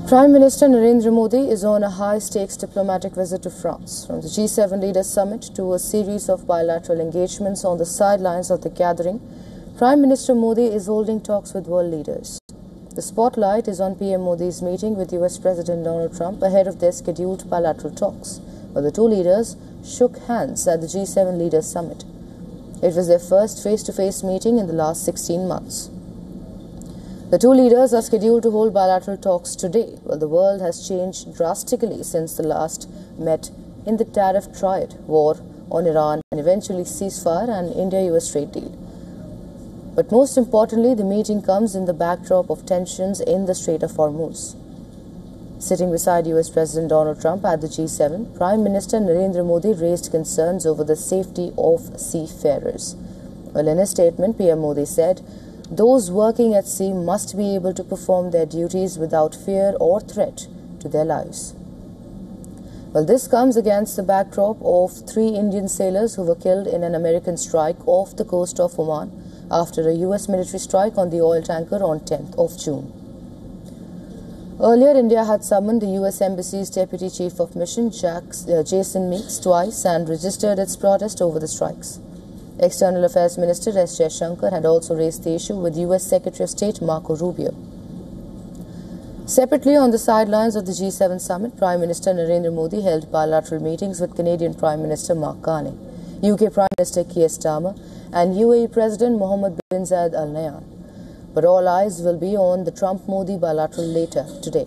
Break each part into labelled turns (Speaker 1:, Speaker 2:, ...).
Speaker 1: Prime Minister Narendra Modi is on a high-stakes diplomatic visit to France. From the G7 Leaders Summit to a series of bilateral engagements on the sidelines of the gathering, Prime Minister Modi is holding talks with world leaders. The spotlight is on PM Modi's meeting with US President Donald Trump ahead of their scheduled bilateral talks, where the two leaders shook hands at the G7 Leaders Summit. It was their first face-to-face meeting in the last 16 months. The two leaders are scheduled to hold bilateral talks today, while the world has changed drastically since the last met in the tariff triad, war on Iran and eventually ceasefire and India-US trade deal. But most importantly, the meeting comes in the backdrop of tensions in the Strait of Hormuz. Sitting beside US President Donald Trump at the G7, Prime Minister Narendra Modi raised concerns over the safety of seafarers. Well, in a statement, PM Modi said, "Those working at sea must be able to perform their duties without fear or threat to their lives." Well, this comes against the backdrop of 3 Indian sailors who were killed in an American strike off the coast of Oman after a US military strike on the oil tanker on 10th of June. Earlier, India had summoned the US Embassy's Deputy Chief of Mission, Jason Meeks, twice and registered its protest over the strikes. External Affairs Minister S. Jaishankar had also raised the issue with US Secretary of State Marco Rubio. Separately, on the sidelines of the G7 summit, Prime Minister Narendra Modi held bilateral meetings with Canadian Prime Minister Mark Carney, UK Prime Minister Keir Starmer, and UAE President Mohammed bin Zayed Al Nahyan. But all eyes will be on the Trump-Modi bilateral later today.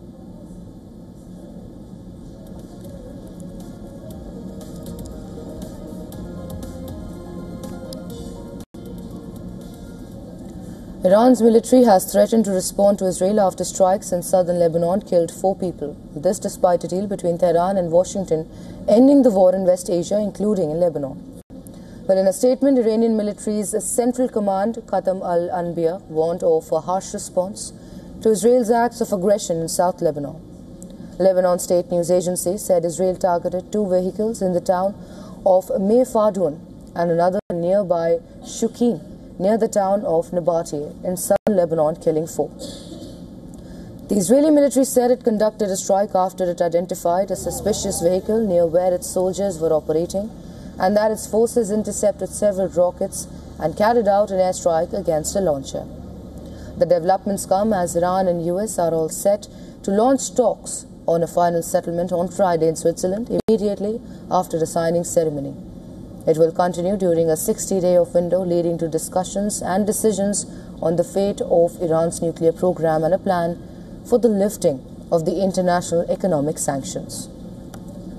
Speaker 1: Iran's military has threatened to respond to Israel after strikes in southern Lebanon killed 4 people. This despite a deal between Tehran and Washington ending the war in West Asia, including in Lebanon. But in a statement, Iranian military's Central Command, Khatam al-Anbiya, warned of a harsh response to Israel's acts of aggression in South Lebanon. Lebanon State News Agency said Israel targeted 2 vehicles in the town of Mei Fadun and another nearby Shukin, near the town of Nabatia in southern Lebanon, killing 4. The Israeli military said it conducted a strike after it identified a suspicious vehicle near where its soldiers were operating, and that its forces intercepted several rockets and carried out an airstrike against a launcher. The developments come as Iran and US are all set to launch talks on a final settlement on Friday in Switzerland immediately after the signing ceremony. It will continue during a 60-day window leading to discussions and decisions on the fate of Iran's nuclear program and a plan for the lifting of the international economic sanctions.